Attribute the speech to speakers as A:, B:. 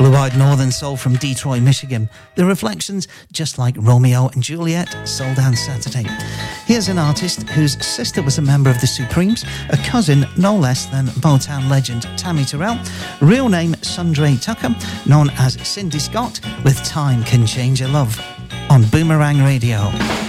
A: Blue-eyed Northern Soul from Detroit, Michigan. The Reflections, Just Like Romeo and Juliet, Soul Dance Saturday. Here's an artist whose sister was a member of the Supremes, a cousin no less than Motown legend Tammy Terrell, real name Sundre Tucker, known as Cindy Scott, with Time Can Change Your Love on Boomerang Radio.